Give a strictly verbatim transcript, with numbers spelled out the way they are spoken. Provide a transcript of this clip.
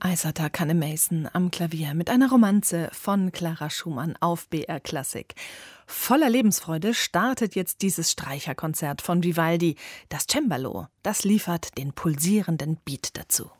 Eiserta Kanne Mason am Klavier mit einer Romanze von Clara Schumann auf B R Klassik. Voller Lebensfreude startet jetzt dieses Streicherkonzert von Vivaldi. Das Cembalo, das liefert den pulsierenden Beat dazu.